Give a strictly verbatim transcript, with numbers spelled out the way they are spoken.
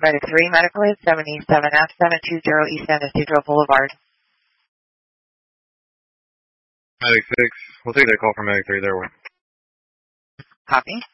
Medic three, medical is seventy-seven F seven two zero East San Ysidro Boulevard. Medic six, we'll take that call from Medic three, there we Copy.